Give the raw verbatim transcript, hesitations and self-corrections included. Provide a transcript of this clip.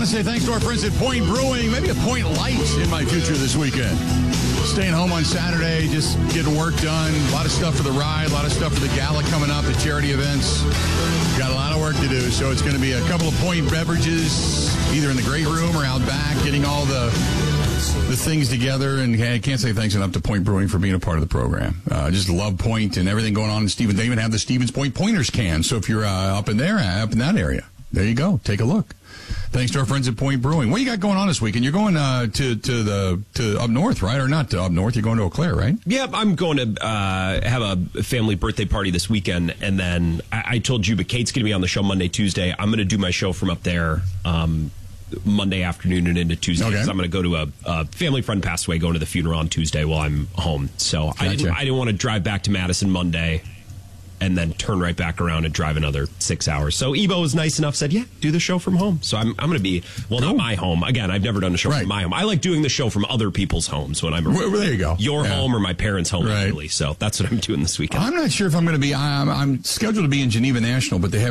Want to say thanks to our friends at Point Brewing. Maybe a Point Light in my future this weekend. Staying home on Saturday, just getting work done. A lot of stuff for the ride, a lot of stuff for the gala coming up, the charity events. Got a lot of work to do, so it's going to be a couple of Point beverages, either in the great room or out back, getting all the the things together. And I can't say thanks enough to Point Brewing for being a part of the program. Uh, just love Point and everything going on in Stevens. They even have the Stevens Point Pointers can, so if you're uh, up in there, up in that area, there you go. Take a look. Thanks to our friends at Point Brewing. What you got going on this weekend? You're going uh, to to the to up north, right? Or not to up north? You're going to Eau Claire, right? Yeah, I'm going to uh, have a family birthday party this weekend, and then I, I told you, but Kate's going to be on the show Monday, Tuesday. I'm going to do my show from up there um, Monday afternoon and into Tuesday. Okay. I'm going to go to a, a family friend passed away, going to the funeral on Tuesday while I'm home. So Gotcha. I didn't I didn't want to drive back to Madison Monday and then turn right back around and drive another six hours. So Ebo was nice enough, said, yeah, do the show from home. So I'm I'm going to be, well, Cool. not my home. Again, I've never done a show Right. from my home. I like doing the show from other people's homes when I'm Well, there you go. your Yeah. home or my parents' home, Right. really. So that's what I'm doing this weekend. I'm not sure if I'm going to be. I'm, I'm scheduled to be in Geneva National, but they have.